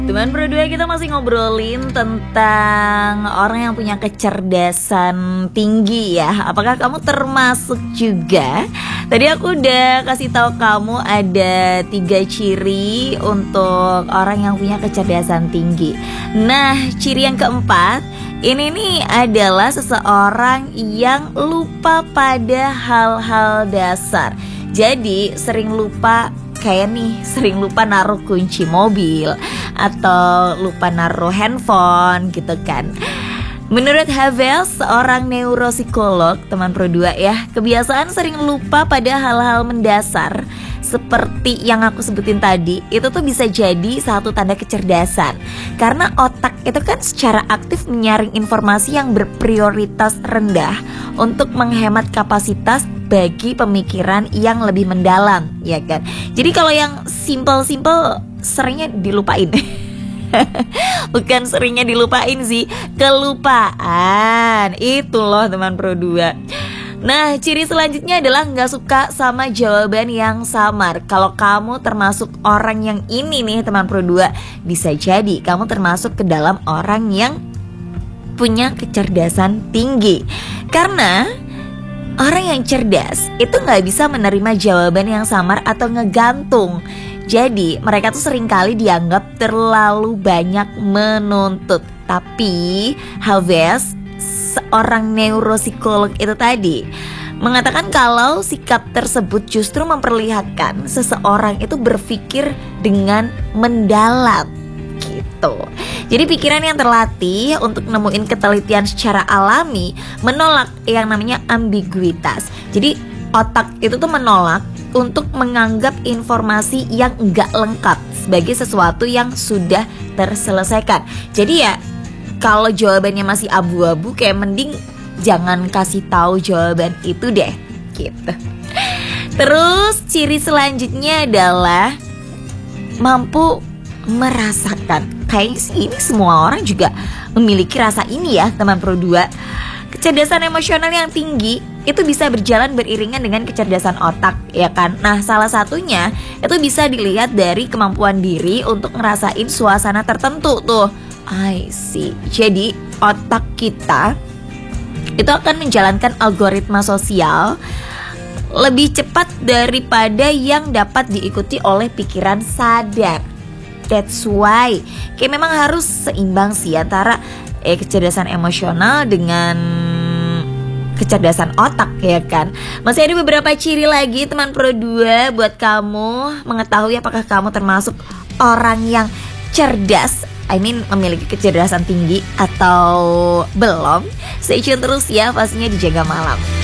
Teman berdua, kita masih ngobrolin tentang orang yang punya kecerdasan tinggi ya. Apakah kamu termasuk juga? Tadi aku udah kasih tahu kamu ada 3 ciri untuk orang yang punya kecerdasan tinggi. Nah, ciri yang keempat ini nih adalah seseorang yang lupa pada hal-hal dasar. Jadi sering lupa, kayak nih sering lupa naruh kunci mobil atau lupa naruh handphone gitu kan. Menurut Havel, seorang neuropsikolog, teman Pro 2 ya, kebiasaan sering lupa pada hal-hal mendasar seperti yang aku sebutin tadi, itu tuh bisa jadi satu tanda kecerdasan. Karena otak itu kan secara aktif menyaring informasi yang berprioritas rendah untuk menghemat kapasitas bagi pemikiran yang lebih mendalam, ya kan. Jadi kalau yang simple-simple seringnya dilupain. Bukan seringnya dilupain sih, kelupaan. Itu loh teman Pro 2. Nah, ciri selanjutnya adalah gak suka sama jawaban yang samar. Kalau kamu termasuk orang yang ini nih teman Pro 2, bisa jadi kamu termasuk ke dalam orang yang punya kecerdasan tinggi. Karena orang yang cerdas itu gak bisa menerima jawaban yang samar atau ngegantung. Jadi mereka tuh seringkali dianggap terlalu banyak menuntut. Tapi Haves, seorang neuropsikolog itu tadi, mengatakan kalau sikap tersebut justru memperlihatkan seseorang itu berpikir dengan mendalam gitu. Jadi pikiran yang terlatih untuk nemuin ketelitian secara alami menolak yang namanya ambiguitas. Jadi otak itu tuh menolak untuk menganggap informasi yang enggak lengkap sebagai sesuatu yang sudah terselesaikan. Jadi ya kalau jawabannya masih abu-abu, kayak mending jangan kasih tahu jawaban itu deh gitu. Terus ciri selanjutnya adalah mampu merasakan. Kayaknya sih ini semua orang juga memiliki rasa ini ya teman Pro 2. Kecerdasan emosional yang tinggi itu bisa berjalan beriringan dengan kecerdasan otak, ya kan? Nah, salah satunya itu bisa dilihat dari kemampuan diri untuk ngerasain suasana tertentu tuh. I see. Jadi otak kita itu akan menjalankan algoritma sosial lebih cepat daripada yang dapat diikuti oleh pikiran sadar. That's why kayak memang harus seimbang sih antara kecerdasan emosional dengan kecerdasan otak, ya kan. Masih ada beberapa ciri lagi teman Pro 2 buat kamu mengetahui apakah kamu termasuk orang yang cerdas, memiliki kecerdasan tinggi atau belum. Stay tune terus ya, pastinya di Jaga Malam.